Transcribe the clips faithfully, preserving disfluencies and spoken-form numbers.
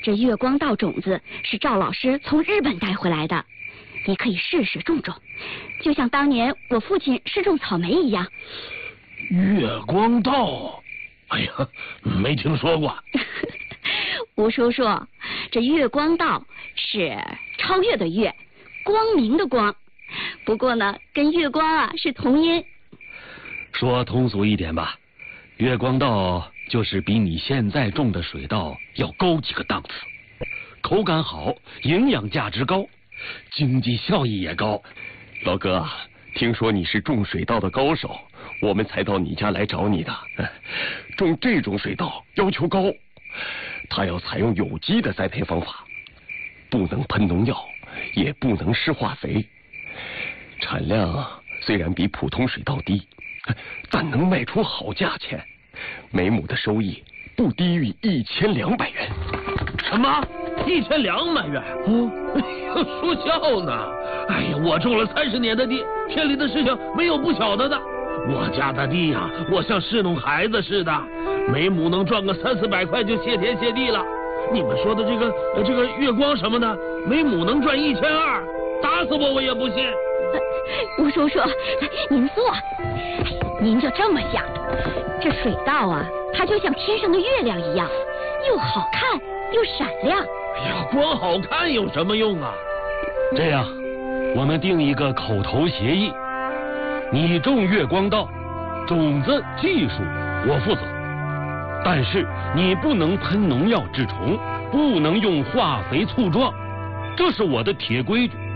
这月光稻种子是赵老师从日本带回来的，你可以试试种种，就像当年我父亲试种草莓一样。 月光稻，哎呀，没听说过。 吴叔叔，这月光稻是超越的越，光明的光，不过呢，跟月光啊是同音。 说通俗一点吧，月光稻就是比你现在种的水稻要高几个档次，口感好，营养价值高，经济效益也高。 老哥，听说你是种水稻的高手，我们才到你家来找你的。种这种水稻要求高，它要采用有机的栽培方法，不能喷农药，也不能施化肥。产量虽然比普通水稻低，但能卖出好价钱，每亩的收益不低于一千两百元。 什么？一千两百元？嗯，说笑呢。哎呀，我种了三十年的地，田里的事情没有不晓得的。我家的地呀、啊，我像侍弄孩子似的，每亩能赚个三四百块就谢天谢地了。你们说的这个这个月光什么的，每亩能赚一千二，打死我我也不信。 吴叔叔，您坐。您就这么想，这水稻啊，它就像天上的月亮一样，又好看又闪亮。 哎呀，光好看有什么用啊？ 这样，我们定一个口头协议，你种月光稻，种子技术我负责，但是你不能喷农药治虫，不能用化肥促壮，这是我的铁规矩。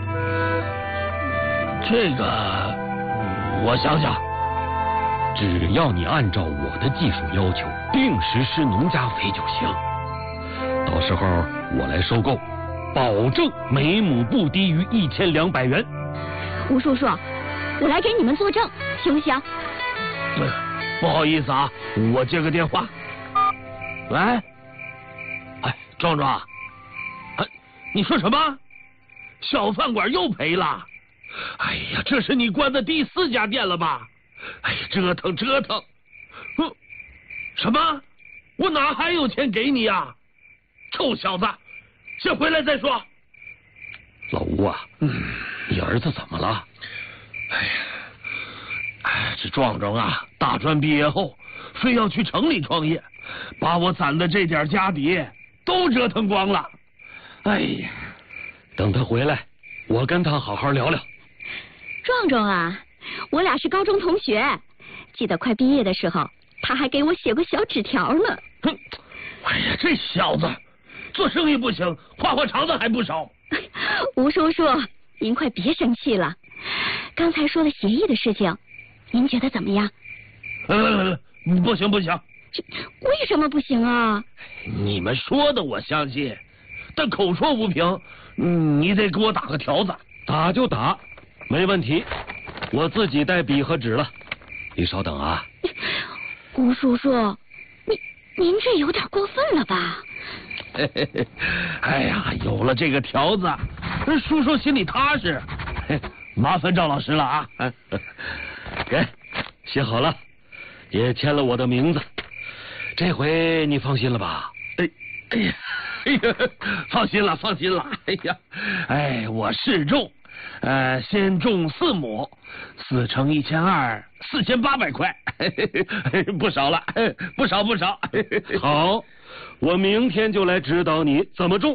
这个，我想想。 只要你按照我的技术要求，定时施农家肥就行。到时候我来收购，保证每亩不低于一千两百元。 吴叔叔，我来给你们作证，行不行？ 不好意思啊，我接个电话。喂，哎，壮壮，哎，你说什么？小饭馆又赔了？哎呀，这是你关的第四家店了吧？哎呀，折腾折腾！嗯，什么？我哪还有钱给你呀？臭小子，先回来再说。 老吴啊，嗯，你儿子怎么了？ 哎呀，哎，这壮壮啊，大专毕业后非要去城里创业，把我攒的这点家底都折腾光了。哎呀， 等他回来，我跟他好好聊聊。 壮壮啊，我俩是高中同学，记得快毕业的时候，他还给我写过小纸条呢。 哼，哎呀，这小子做生意不行，花花肠子还不少。 吴叔叔，您快别生气了，刚才说的协议的事情，您觉得怎么样？ 呃，不行不行。 这为什么不行啊？ 你们说的我相信，但口说无凭，嗯，你得给我打个条子。 打就打，没问题，我自己带笔和纸了。你稍等啊。 吴叔叔，您您这有点过分了吧？ 嘿嘿嘿，哎呀，有了这个条子，叔叔心里踏实。麻烦赵老师了啊！ 给，写好了，也签了我的名字。这回你放心了吧？ 哎，哎呀，哎呀，放心了，放心了。哎呀，哎，我试种，呃，先种四亩，四乘一千二，四千八百块，不少了，不少不少。 好，我明天就来指导你怎么种。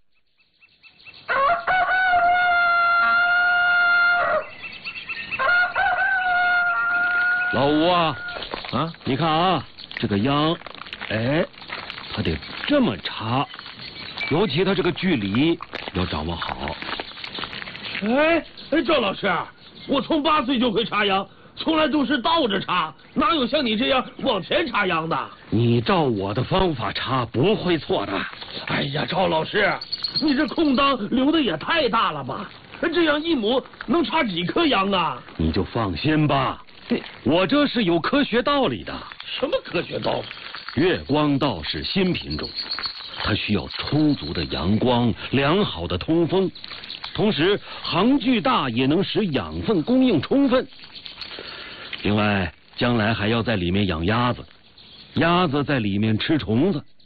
老吴啊，啊，你看啊，这个秧，哎，它得这么插，尤其它这个距离要掌握好。 哎哎，赵老师，我从八岁就会插秧，从来都是倒着插，哪有像你这样往前插秧的？ 你照我的方法插，不会错的。 哎呀，赵老师，你这空当留的也太大了吧？这样一亩能插几颗秧啊？ 你就放心吧，我这是有科学道理的。 什么科学道理？ 月光稻是新品种，它需要充足的阳光、良好的通风，同时行距大也能使养分供应充分。另外，将来还要在里面养鸭子，鸭子在里面吃虫子，